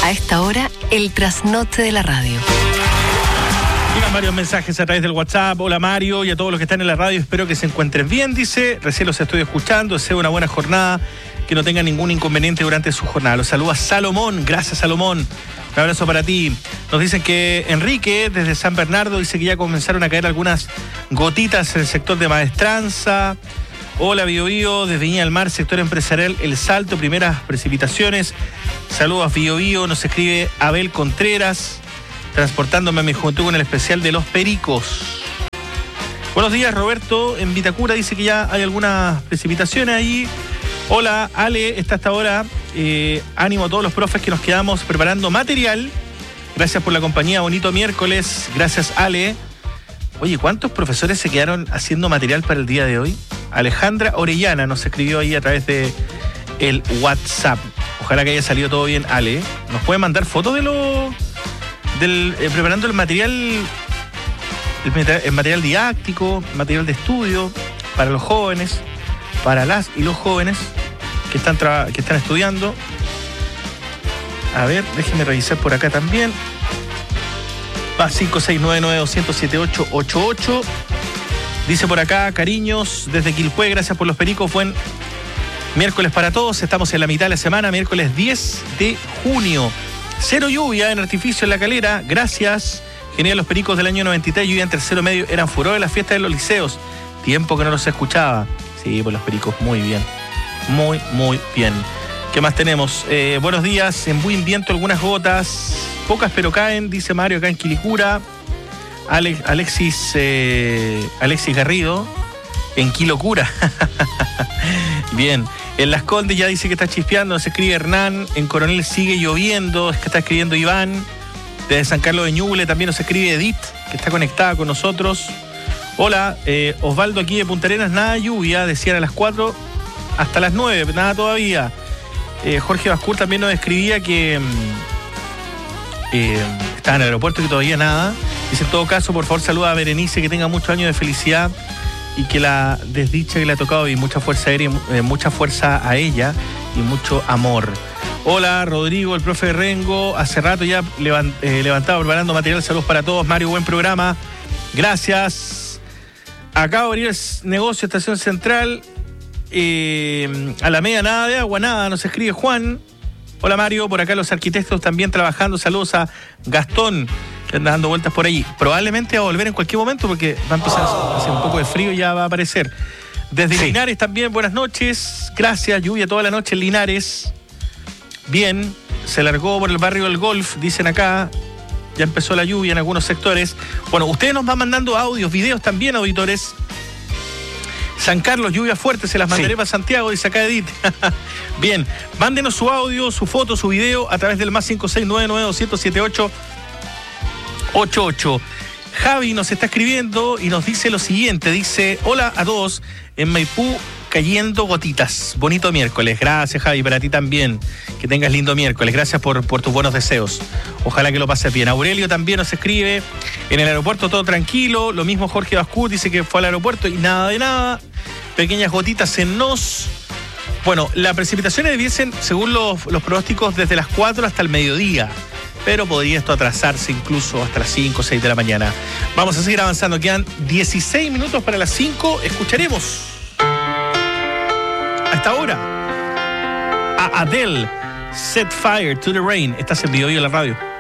A esta hora, el trasnoche de la radio. Llegan varios mensajes a través del WhatsApp. Hola Mario y a todos los que están en la radio, espero que se encuentren bien, dice. Recién los estoy escuchando, deseo una buena jornada, que no tengan ningún inconveniente durante su jornada. Los saluda Salomón, gracias Salomón. Un abrazo para ti. Nos dicen que Enrique, desde San Bernardo, dice que ya comenzaron a caer algunas gotitas en el sector de Maestranza. Hola Bio Bio, desde Viña del Mar, sector empresarial El Salto, primeras precipitaciones. Saludos Bio Bio, nos escribe Abel Contreras, transportándome a mi juventud con el especial de los pericos. Buenos días Roberto, en Vitacura dice que ya hay algunas precipitaciones ahí. Hola Ale, está hasta ahora. Ánimo a todos los profes que nos quedamos preparando material. Gracias por la compañía, bonito miércoles. Gracias Ale. Oye, ¿cuántos profesores se quedaron haciendo material para el día de hoy? Alejandra Orellana nos escribió ahí a través de el WhatsApp. Ojalá que haya salido todo bien, Ale. ¿Nos puede mandar fotos de preparando el material didáctico, material de estudio para los jóvenes, para las y los jóvenes que están estudiando? A ver, déjenme revisar por acá también. Va 5699-200-7888. Dice por acá, cariños, desde Quilpué, gracias por los pericos, buen miércoles para todos. Estamos en la mitad de la semana, miércoles 10 de junio. Cero lluvia en Artificio en La Calera, gracias. Genial, los pericos del año 93, lluvia en tercero medio, eran furor de la fiesta de los liceos. Tiempo que no los escuchaba. Sí, pues los pericos, muy bien. Muy, muy bien. ¿Qué más tenemos? Buenos días, en buen viento algunas gotas, pocas pero caen, dice Mario acá en Quilicura. Alexis Garrido, en Quilocura. Bien. En Las Condes ya dice que está chispeando, nos escribe Hernán. En Coronel sigue lloviendo, es que está escribiendo Iván. Desde San Carlos de Ñuble también nos escribe Edith, que está conectada con nosotros. Hola, Osvaldo aquí de Punta Arenas, nada de lluvia, decían a las 4 hasta las 9, nada todavía. Jorge Bascur también nos escribía que estaba en el aeropuerto y que todavía nada. Dice, en todo caso, por favor, saluda a Berenice, que tenga muchos años de felicidad y que la desdicha que le ha tocado y mucha fuerza aérea, mucha fuerza a ella y mucho amor. Hola, Rodrigo, el profe Rengo, hace rato ya levantado preparando material. Saludos para todos. Mario, buen programa. Gracias. Acabo de abrir el negocio, Estación Central. Alameda, nada de agua, nada, nos escribe Juan. Hola Mario, por acá los arquitectos también trabajando. Saludos a Gastón, que anda dando vueltas por ahí. Probablemente va a volver en cualquier momento porque va a empezar a hacer un poco de frío y ya va a aparecer. Desde Linares también, buenas noches. Gracias, lluvia toda la noche en Linares. Bien, se largó por el barrio del Golf, dicen acá. Ya empezó la lluvia en algunos sectores. Bueno, ustedes nos van mandando audios, videos también, auditores. San Carlos, lluvia fuerte, se las mandaré para Santiago, dice acá Edith. Bien, mándenos su audio, su foto, su video a través del más 5699-200-7888. Javi nos está escribiendo y nos dice lo siguiente, dice, hola a todos, en Maipú cayendo gotitas, bonito miércoles. Gracias Javi, para ti también, que tengas lindo miércoles, gracias por tus buenos deseos, ojalá que lo pases bien. Aurelio también nos escribe, en el aeropuerto todo tranquilo, lo mismo Jorge Bascú dice que fue al aeropuerto y nada de nada, pequeñas gotitas en Nos. Bueno, las precipitaciones debiesen, según los pronósticos, desde las 4 hasta el mediodía, pero podría esto atrasarse incluso hasta las 5 o 6 de la mañana. Vamos a seguir avanzando, quedan 16 minutos para las 5, escucharemos hasta ahora a Adele, Set Fire to the Rain. Estás en Bio Bio en la radio.